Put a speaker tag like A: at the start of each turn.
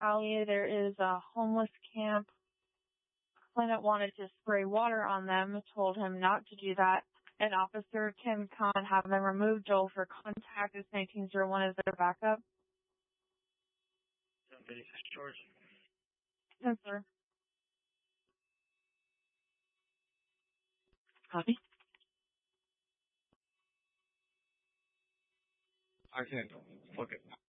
A: alley there is a homeless camp. Clint wanted to spray water on them, told him not to do that. An officer can come and have them remove Joel for contact as 1901 as their backup.
B: George.
A: Yes, sir.
B: Copy. I can't. Okay.